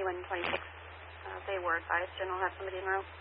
anyone in 26. They were advised. Jen will have somebody in row.